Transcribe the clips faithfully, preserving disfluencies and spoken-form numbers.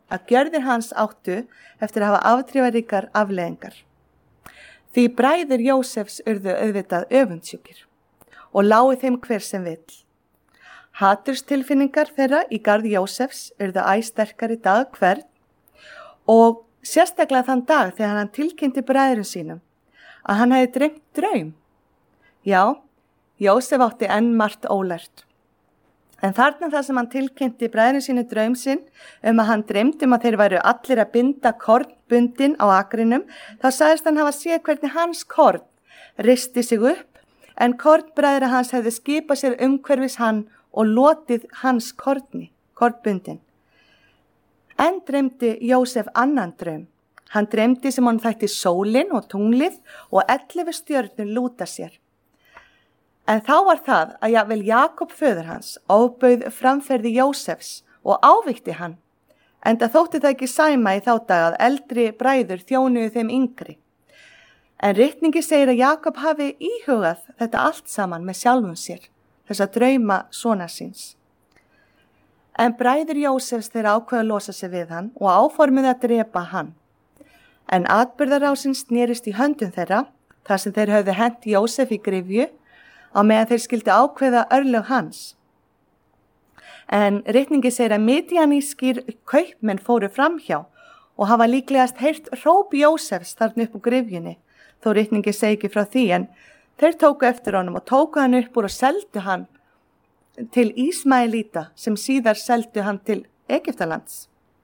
að gjörðir hans áttu eftir að hafa afdrifaríkar afleiðingar. Því bræður Jósefs urðu auðvitað öfundsjúkir og lágu þeim hver sem vill. Haturstilfinningar þeirra í garð Jósefs urðu æ sterkari dag hvern og sérstaklega þann dag þegar hann tilkynnti bræðrum sínum að hann hefði dreymt draum. Já, Jósef átti enn margt ólært. En þarna þar sem hann tilkynnti bræðrum sínu draum sinn um að hann dreymdi um að þeir væru allir að binda kornbundin á akrinum, þá sagðist hann hafa séð hvernig hans korn risti sig upp, en kornbræðra hans hefði skipað sér umhverfis hann og lotið hans korni, kornbundin. En dreymdi Jósef annan draum. Hann dreymdi sem hann þætti sólin og tunglið og ellefu stjörnur lúta sér. En þá var það að jafnvel Jakob föður hans ofbauð framferði Jósefs og ávíkti hann, enda þótti það ekki sæma í þá dag að eldri bræður þjónuðu þeim yngri. En ritningi segir að Jakob hafi íhugað þetta allt saman með sjálfum sér, þess að drauma sonar síns. En bræður Jósefs þeir ákveða að losa sig við hann og áformuðu að drepa hann. En atburðarásin snerist í höndum þeirra, þar sem þeir höfðu hent Jósef í gryfju, á meðan þeir skildi ákveða örlög hans. En ritningi segir að midjanískir kaupmenn fóru framhjá og hafa líklegast heyrt hróp Jósefs þarna upp úr gryfjunni, þó ritningi segi ekki frá því, en þeir tóku eftir honum og tóku hann upp úr og seldu hann til Ísmaelíta sem síðar seldu hann til Egyptalands.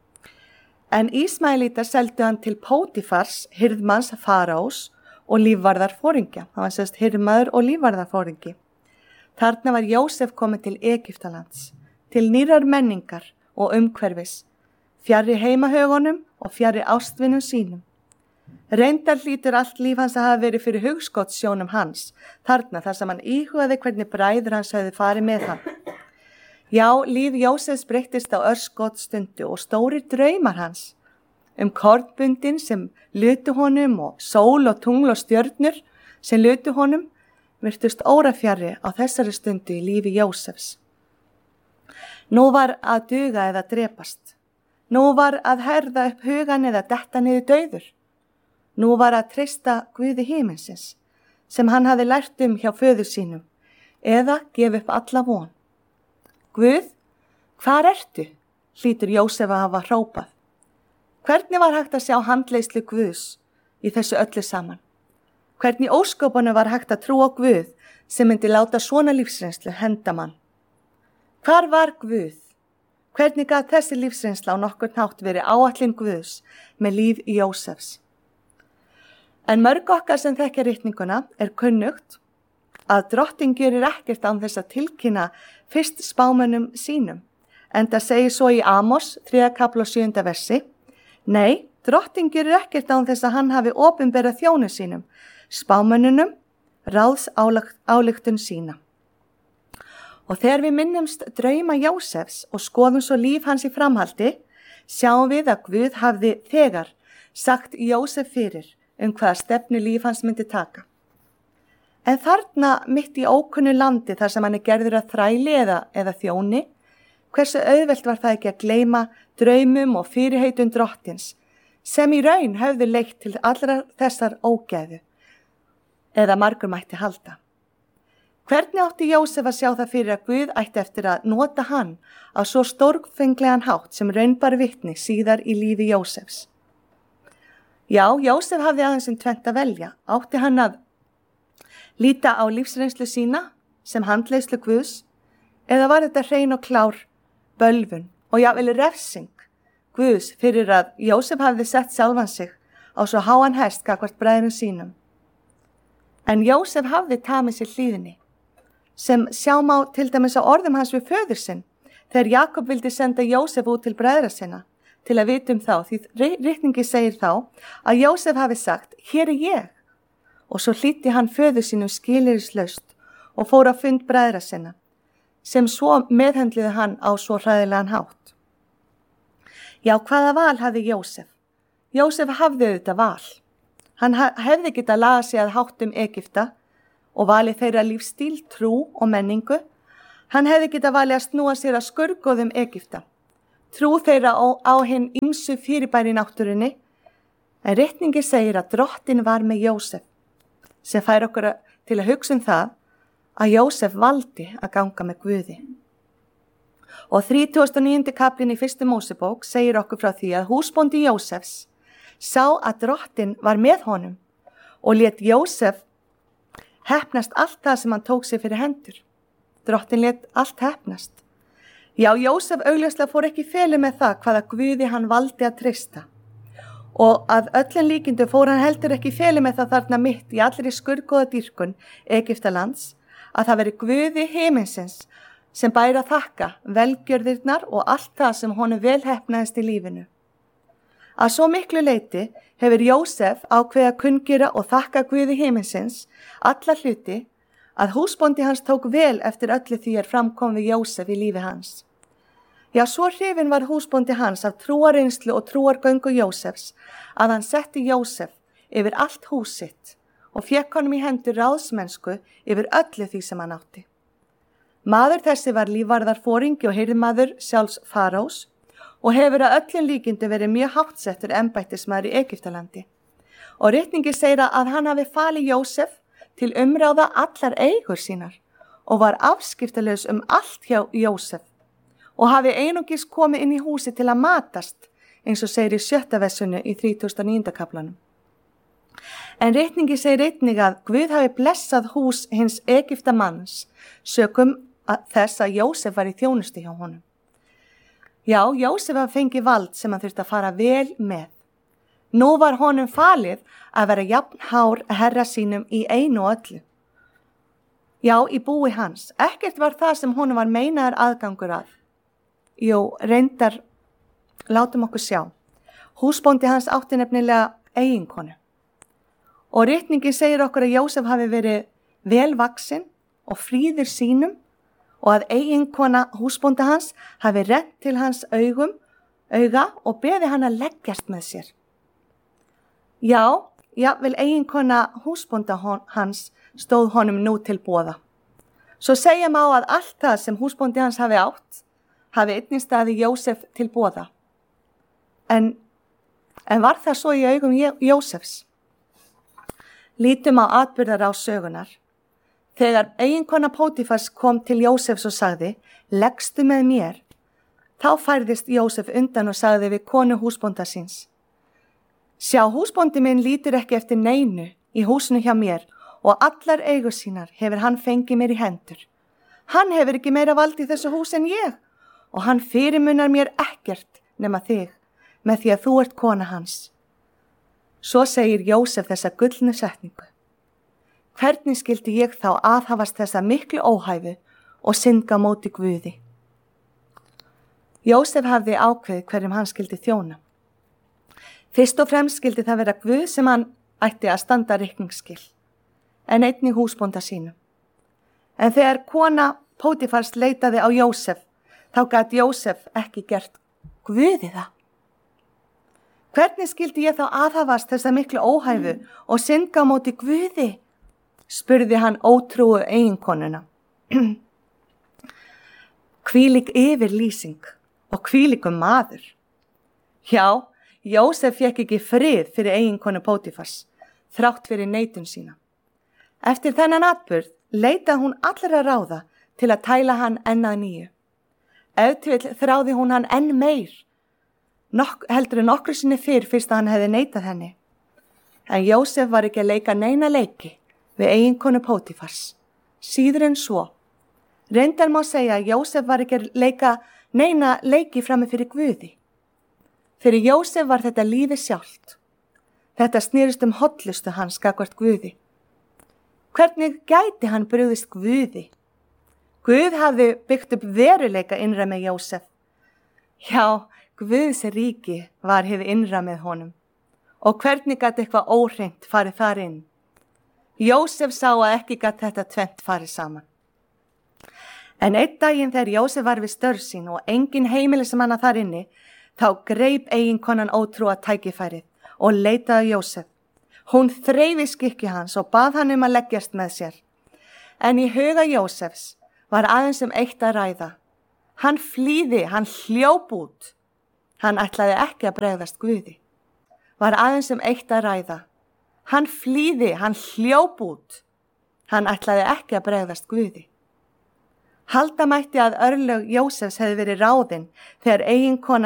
En Ísmaelíta seldu hann til Pótifars, hirðmanns faraós, og lífvarðarforingja. Það var sérst hirðmaður og lífvarðarforingi. Þarna var Jósef komið til Egyptalands, til nýrar menningar og umhverfis, fjarri heimahögunum og fjarri ástvinum sínum. Reyndar hlýtur allt líf hans að hafa verið fyrir hugskotssjónum hans, þarna þar sem hann íhugaði hvernig bræður hans höfðu farið með hann. Já, líf Jósefs breyttist á örskotsstundu og stórir draumar hans um kornbundin sem lutu honum og sól og tungl og stjörnur sem lutu honum virtust órafjarri á þessari stundu í lífi Jósefs. Nú var að duga eða drepast. Nú var að herða upp hugan eða detta niður dauður. Nú var að treysta Guði himinsins sem hann hafði lært um hjá föður sínum eða gefa upp alla von. Guð, hvar ertu? Hlýtur Jósef að hafa hrópað. Hvernig var hægt að sjá handleiðslu Guðs í þessu öllu saman? Hvernig ósköpunum var hægt að trúa á Guð sem myndi láta svona lífsreynslu henda mann? Hvar var Guð? Hvernig gat þessi lífsreynsla á nokkurn hátt verið áætlun Guðs með líf Jósefs? En mörg okkar sem þekkja ritninguna er kunnugt að drottin gerir ekkert án þess að tilkynna fyrst spámönnum sínum, enda segir svo í Amos þriðja kafla og sjöunda versi: Nei, drottin gerir ekkert án þess að hann hafi opinberað þjónum sínum, spámönnunum, ráðs ályktun sína. Og þegar við minnumst drauma Jósefs og skoðum svo líf hans í framhaldi, sjáum við að Guð hafði þegar sagt Jósef fyrir um hvaða stefnu líf hans myndi taka. En þarna mitt í ókunnu landi þar sem hann er gerður að þræli eða, eða þjóni, hversu auðvelt var það ekki að gleyma draumum og fyrirheitum drottins, sem í raun höfðu leitt til allra þessar ógæðu, eða margur mætti halda. Hvernig átti Jósef að sjá það fyrir að Guð ætti eftir að nota hann á svo stórfenglegan hátt sem raun bar vitni síðar í lífi Jósefs? Já, Jósef hafði aðeins um tvennt að velja. Átti hann að líta á lífsreynslu sína sem handleiðslu Guðs, eða var þetta hrein og klár bölvun og jafnvel refsing Guðs fyrir að Jósef hafði sett sjálfan sig á svo háan hest gagnvart bræðrum sínum? En Jósef hafði tamið sér hlýðni, sem sjá má til dæmis á orðum hans við föður sinn, þegar Jakob vildi senda Jósef út til bræðra sinna, til að vita um þá, því ritningi segir þá að Jósef hafi sagt: Hér er ég, og svo hlýddi hann föður sínum skilyrðislaust og fór að fund bræðra sinna, sem svo meðhöndliði hann á svo hræðilegan hátt. Já, hvaða val hafði Jósef? Jósef hafði auðvitað val. Hann hefði getað lagað sig að háttum Egypta og valið þeirra lífstíl, trú og menningu. Hann hefði getað valið að snúa sér að skurðgoðum Egypta, trú þeirra á, á hinn ýmsu fyrirbæri í náttúrunni, en ritningi segir að drottin var með Jósef, sem fær okkur til að hugsa um það að Jósef valdi að ganga með Guði. Og þrítugasti og níundi kaflinn í fyrstu Mósebók segir okkur frá því að húsbóndi Jósefs sá að drottin var með honum og lét Jósef heppnast allt það sem hann tók sig fyrir hendur. Drottin lét allt heppnast. Já, Jósef augljóslega fór ekki í felur með það hvaða Guði hann valdi að treysta. Og að öllum líkindu fór hann heldur ekki í felur með það þarna mitt í allri skurðgóða dýrkun Egyptalands að það veri Guði himinsins sem bæri að þakka velgjörðirnar og allt það sem honum vel heppnaðist í lífinu. Að svo miklu leyti hefur Jósef ákveðið að kunngera og þakka Guði himinsins alla hluti að húsbóndi hans tók vel eftir öllu því er framkom við Jósef í lífi hans. Já, svo hrifinn var húsbóndi hans af trúarreynslu og trúargöngu Jósefs að hann setti Jósef yfir allt hús sitt og fékk honum í hendur ráðsmennsku yfir öllu því sem hann átti. Maður þessi var lífvarðarforingi og hirðmaður sjálfs Faraós og hefur að öllum líkindu verið mjög háttsettur embættismaður í Egyptalandi. Og ritningi segir að hann hafi falið Jósef til umráða allar eigur sínar og var afskiptalaus um allt hjá Jósef og hafi einungis komið inn í húsi til að matast, eins og segir í sjötta versunu í þrítugasta og níunda kaflanum. En ritningi segir einnig að Guð hafi blessað hús hins Egyptamanns sökum þess að Jósef var í þjónustu hjá honum. Já, Jósef hafi fengið vald sem hann þurfti að fara vel með. Nú var honum falið að vera jafnhár herra sínum í einu og öllu. Já, í búi hans. Ekkert var það sem honum var meinaður aðgangur að. Jú, reyndar, látum okkur sjá. Húsbóndi hans átti nefnilega eiginkonu. Og ritningi segir okkur að Jósef hafi verið velvaxinn og fríður sínum og að eiginkona húsbónda hans hafi rennt til hans augum, auga og beði hann að leggjast með sér. Já, jafnvel eiginkona húsbónda hans stóð honum nú til boða. Svo segja má að allt það sem húsbóndi hans hafi átt, hafi einnig staði Jósef til boða. En, en var það svo í augum Jósefs? Lítum á atburðar á sögunar. Þegar eiginkona Pótifars kom til Jósefs og sagði, leggstu með mér, þá færðist Jósef undan og sagði við konu húsbónda síns. Sjá, húsbóndi minn lítur ekki eftir neinu í húsinu hjá mér og allar eigur sínar hefur hann fengið mér í hendur. Hann hefur ekki meira vald í þessu hús en ég og hann fyrirmunar mér ekkert nema þig með því að þú ert kona hans. Svo segir Jósef þessa gullnu setningu. Hvernig skildi ég þá aðhafast þessa miklu óhæfu og synga móti Guði? Jósef hafði ákveðið hverjum hann skildi þjóna. Fyrst og fremst skildi það vera Guð sem hann ætti að standa reikningsskil, en einnig húsbónda sínum. En þegar kona Pótifars leitaði á Jósef, þá gat Jósef ekki gert Guði það. Hvernig skildi ég þá aðhafast þessa miklu óhæfu og synga móti Guði? Spurði hann ótrúu eiginkonuna. Hvílík yfirlýsing og hvílíkum maður. Já, Jósef fékk ekki frið fyrir eiginkonu Pótifars, þrátt fyrir neitun sína. Eftir þennan atburð leitaði hún allra ráða til að tæla hann enn að nýju. Ef til vill þráði hún hann enn meir, Nok- heldur en nokkru sinni fyrr fyrst að hann hefði neitað henni. En Jósef var ekki að leika neina leiki við eiginkonu Pótifars. Síður en svo. Reyndar má segja að Jósef var ekki að leika neina leiki frammi fyrir Guði. Fyrir Jósef var þetta lífið sjálft. Þetta snýrist um hollustu hans gagnvart Guði. Hvernig gæti hann brugðist Guði? Guð hafði byggt upp veruleika innra með Jósef. Já, Guðs ríki var hið innra með honum. Og hvernig gat eitthvað óhreint farið þar inn? Jósef sá að ekki gat þetta tvennt farið saman. En einn daginn þegar Jósef var við störf sín og engin heimilismanna þar inni, þá greip eiginkonan ótrúa tækifærið og leitaði Jósef. Hún þreifi skikki hans og bað hann um að leggjast með sér. En í huga Jósefs var aðeins um eitt að ræða. Hann flýði, hann hljóp út Hann ætlaði ekki að bregðast Guði. Var aðeins um eitt að ræða. Hann flýði, hann hljóp út. Hann ætlaði ekki að bregðast Guði. Halda mætti að örlög Jósefs hefði verið ráðin þegar eiginkona